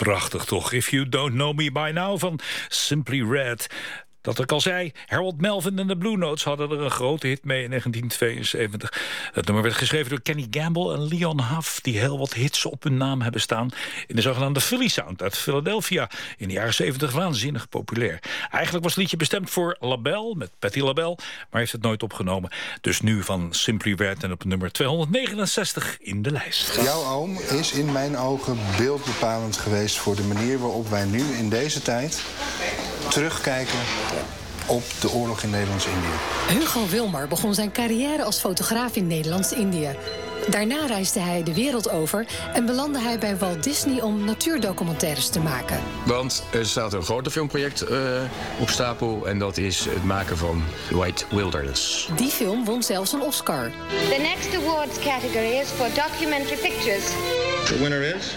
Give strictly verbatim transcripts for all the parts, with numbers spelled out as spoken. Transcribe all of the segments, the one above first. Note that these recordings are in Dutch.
Prachtig toch. If You Don't Know Me By Now van Simply Red. Dat ik al zei, Harold Melvin en de Blue Notes hadden er een grote hit mee in negentien tweeënzeventig. Het nummer werd geschreven door Kenny Gamble en Leon Huff, die heel wat hits op hun naam hebben staan in de zogenaamde Philly Sound uit Philadelphia. In de jaren zeventig waanzinnig populair. Eigenlijk was het liedje bestemd voor LaBelle, met Patti LaBelle, maar heeft het nooit opgenomen. Dus nu van Simply Red en op nummer tweehonderdnegenenzestig in de lijst. Jouw oom is in mijn ogen beeldbepalend geweest voor de manier waarop wij nu in deze tijd terugkijken op de oorlog in Nederlands-Indië. Hugo Wilmar begon zijn carrière als fotograaf in Nederlands-Indië. Daarna reisde hij de wereld over en belandde hij bij Walt Disney om natuurdocumentaires te maken. Want er staat een groter filmproject uh, op stapel en dat is het maken van White Wilderness. Die film won zelfs een Oscar. The next awards category is for documentary pictures. The winner is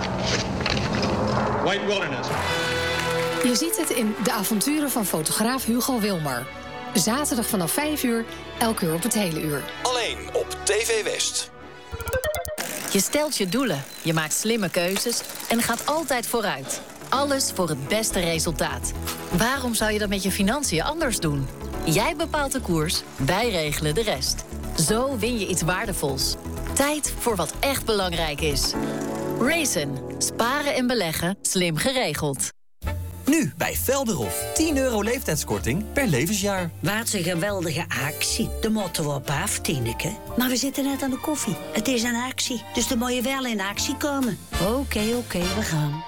White Wilderness. Je ziet het in De avonturen van fotograaf Hugo Wilmar. Zaterdag vanaf vijf uur, elk uur op het hele uur. Alleen op T V West. Je stelt je doelen, je maakt slimme keuzes en gaat altijd vooruit. Alles voor het beste resultaat. Waarom zou je dat met je financiën anders doen? Jij bepaalt de koers, wij regelen de rest. Zo win je iets waardevols. Tijd voor wat echt belangrijk is. Raisin. Sparen en beleggen, slim geregeld. Nu bij Velderhof. tien euro leeftijdskorting per levensjaar. Wat een geweldige actie. De moeten we op af, Tineke. Maar we zitten net aan de koffie. Het is een actie, dus dan moet je wel in actie komen. Oké, okay, oké, okay, we gaan.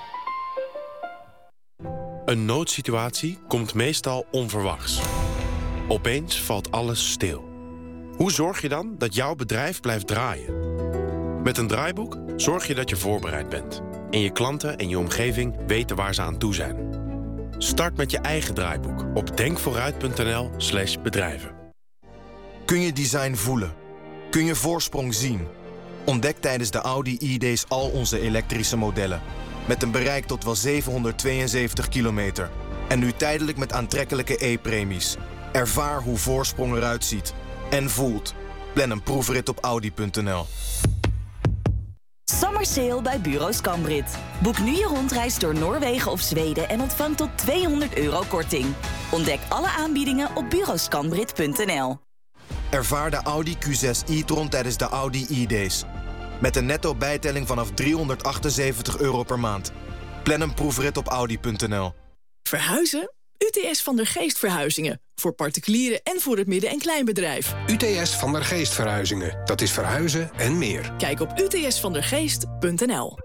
Een noodsituatie komt meestal onverwachts. Opeens valt alles stil. Hoe zorg je dan dat jouw bedrijf blijft draaien? Met een draaiboek zorg je dat je voorbereid bent. En je klanten en je omgeving weten waar ze aan toe zijn. Start met je eigen draaiboek op denkvooruit.nl slash bedrijven. Kun je design voelen? Kun je voorsprong zien? Ontdek tijdens de Audi E-Days al onze elektrische modellen. Met een bereik tot wel zevenhonderdtweeënzeventig kilometer. En nu tijdelijk met aantrekkelijke e-premies. Ervaar hoe voorsprong eruit ziet. En voelt. Plan een proefrit op audi punt n l. Summer sale bij Bureau Scambrit. Boek nu je rondreis door Noorwegen of Zweden en ontvang tot tweehonderd euro korting. Ontdek alle aanbiedingen op bureau scambrit punt n l. Ervaar de Audi Q zes e-tron tijdens de Audi E-Days. Met een netto bijtelling vanaf driehonderdachtenzeventig euro per maand. Plan een proefrit op audi punt n l. Verhuizen? U T S Van der Geest Verhuizingen. Voor particulieren en voor het midden- en kleinbedrijf. U T S Van der Geest Verhuizingen. Dat is verhuizen en meer. Kijk op u t s van der geest punt n l.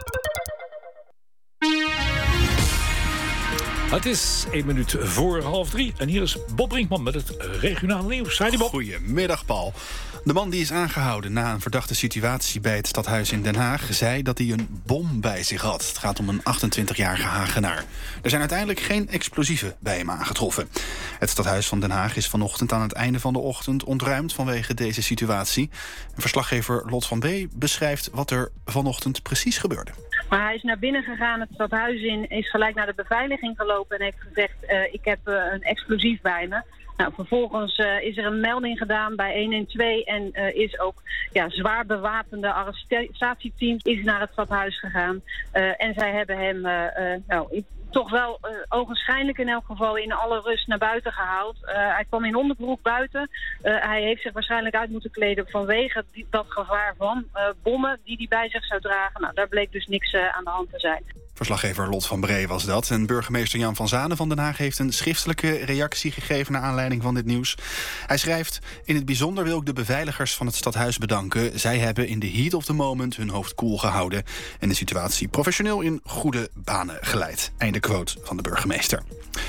Het is één minuut voor half drie. En hier is Bob Brinkman met het regionale nieuws. Hi, Bob. Goedemiddag, Paul. De man die is aangehouden na een verdachte situatie bij het stadhuis in Den Haag zei dat hij een bom bij zich had. Het gaat om een achtentwintigjarige Hagenaar. Er zijn uiteindelijk geen explosieven bij hem aangetroffen. Het stadhuis van Den Haag is vanochtend aan het einde van de ochtend ontruimd vanwege deze situatie. Verslaggever Lot van B. beschrijft wat er vanochtend precies gebeurde. Maar hij is naar binnen gegaan, het stadhuis in, is gelijk naar de beveiliging gelopen en heeft gezegd, uh, ik heb uh, een explosief bij me. Nou, vervolgens uh, is er een melding gedaan bij honderdtwaalf en uh, is ook ja, zwaar bewapende arrestatieteams is naar het stadhuis gegaan. Uh, en zij hebben hem uh, uh, nou, toch wel uh, ogenschijnlijk in elk geval in alle rust naar buiten gehaald. Uh, hij kwam in onderbroek buiten. Uh, hij heeft zich waarschijnlijk uit moeten kleden vanwege die, dat gevaar van uh, bommen die hij bij zich zou dragen. Nou, daar bleek dus niks uh, aan de hand te zijn. Verslaggever Lot van Bree was dat. En burgemeester Jan van Zanen van Den Haag heeft een schriftelijke reactie gegeven naar aanleiding van dit nieuws. Hij schrijft: in het bijzonder wil ik de beveiligers van het stadhuis bedanken. Zij hebben in de heat of the moment hun hoofd koel gehouden en de situatie professioneel in goede banen geleid. Einde quote van de burgemeester.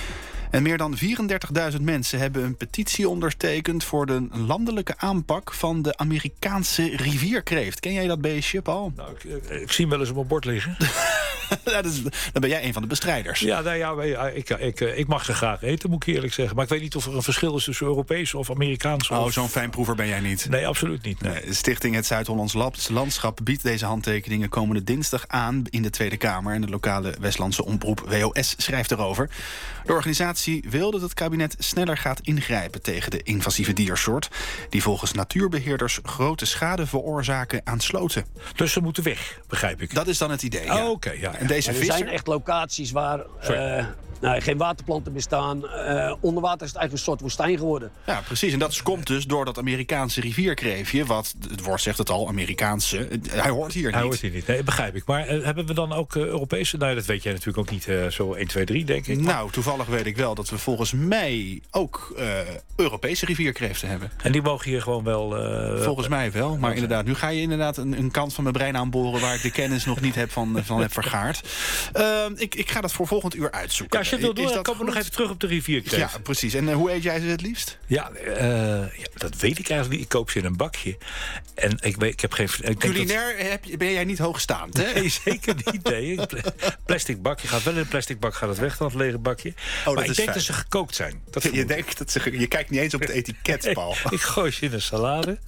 En meer dan vierendertigduizend mensen hebben een petitie ondertekend voor de landelijke aanpak van de Amerikaanse rivierkreeft. Ken jij dat beestje, Paul? Nou, ik, ik zie hem wel eens op mijn bord liggen. dat is, dan ben jij een van de bestrijders. Ja, nou ja, ik, ik, ik mag ze graag eten, moet ik eerlijk zeggen. Maar ik weet niet of er een verschil is tussen Europees of Amerikaans. Oh, of... zo'n fijnproever ben jij niet? Nee, absoluut niet. Nee. Nee, Stichting Het Zuid-Hollands Landschap biedt deze handtekeningen komende dinsdag aan in de Tweede Kamer. En de lokale Westlandse omroep W O S schrijft erover. De organisatie wil dat het kabinet sneller gaat ingrijpen tegen de invasieve diersoort, die volgens natuurbeheerders grote schade veroorzaken aan sloten. Dus ze moeten weg, begrijp ik. Dat is dan het idee, ja. Oh, oké, okay, ja, En deze er visser... zijn echt locaties waar uh, nou, geen waterplanten bestaan. Uh, onder water is het eigenlijk een soort woestijn geworden. Ja, precies. En dat komt dus door dat Amerikaanse rivierkreefje. Wat, het woord zegt het al, Amerikaanse. Hij hoort hier niet. Hij hoort hier niet, nee, begrijp ik. Maar uh, hebben we dan ook uh, Europese... Nou, dat weet jij natuurlijk ook niet uh, zo één, twee, drie, denk ik. Nou, toevallig weet ik wel dat we volgens mij ook uh, Europese rivierkreeften hebben. En die mogen hier gewoon wel... Uh, volgens mij wel. Maar inderdaad, nu ga je inderdaad een, een kant van mijn brein aanboren... waar ik de kennis nog niet heb van, van heb vergaard. Uh, ik, ik ga dat voor volgend uur uitzoeken. Ja, als je het wil doen, dan komen we nog even terug op de rivierkreeft. Ja, precies. En uh, hoe eet jij ze het liefst? Ja, uh, ja, dat weet ik eigenlijk niet. Ik koop ze in een bakje. En ik, weet, ik heb geen... Ik Culinair dat... heb je, ben jij niet hoogstaand, hè? Nee, zeker niet. Nee. Plastic bakje gaat wel in een plastic bak, gaat het weg dan het lege bakje. Oh, maar ik denk fijn. dat ze gekookt zijn. Dat je, je, denkt dat ze, je kijkt niet eens op het etiket, Paul. Nee, ik gooi ze in een salade.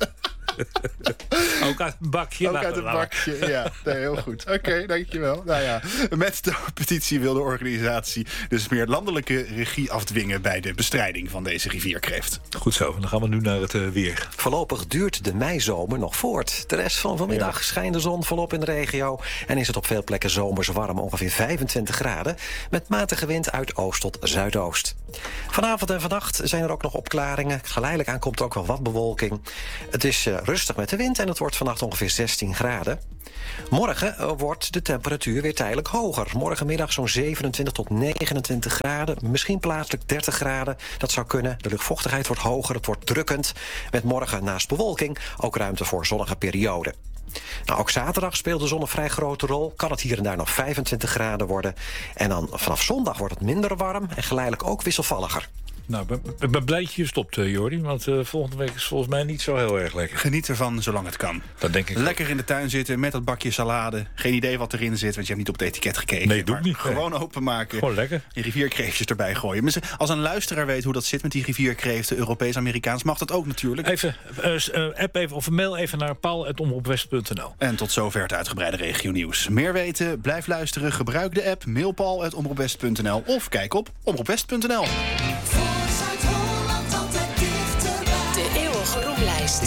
Ook uit een bakje. Ook uit een bakje, ja. Nee, heel goed. Oké, okay, dankjewel. Nou ja, met de petitie wil de organisatie dus meer landelijke regie afdwingen bij de bestrijding van deze rivierkreeft. Goed zo, dan gaan we nu naar het uh, weer. Voorlopig duurt de meizomer nog voort. De rest van vanmiddag ja. schijnt de zon volop in de regio en is het op veel plekken zomers warm, ongeveer vijfentwintig graden, met matige wind uit oost tot zuidoost. Vanavond en vannacht zijn er ook nog opklaringen. Geleidelijk aan komt er ook wel wat bewolking. Het is uh, rustig met de wind en het wordt vannacht ongeveer zestien graden. Morgen uh, wordt de temperatuur weer tijdelijk hoger. Morgenmiddag zo'n zevenentwintig tot negenentwintig graden. Misschien plaatselijk dertig graden. Dat zou kunnen. De luchtvochtigheid wordt hoger. Het wordt drukkend. Met morgen naast bewolking ook ruimte voor zonnige perioden. Nou, ook zaterdag speelt de zon een vrij grote rol. Kan het hier en daar nog vijfentwintig graden worden. En dan vanaf zondag wordt het minder warm en geleidelijk ook wisselvalliger. Nou, ik ben blij dat je stopt, uh, Jordi. Want uh, volgende week is volgens mij niet zo heel erg lekker. Geniet ervan zolang het kan. Dat denk ik Lekker ook. in de tuin zitten met dat bakje salade. Geen idee wat erin zit, want je hebt niet op het etiket gekeken. Nee, doe ik niet. Gewoon nee. openmaken. Gewoon lekker. Die rivierkreeftjes erbij gooien. Als een luisteraar weet hoe dat zit met die rivierkreeften, Europees-Amerikaans, mag dat ook natuurlijk. Even, uh, app even of mail even naar paul apenstaartje omroepwest punt n l. En tot zover het uitgebreide regionieuws. Meer weten, blijf luisteren, gebruik de app, mail paul apenstaartje omroepwest punt n l of kijk op omroepwest punt n l.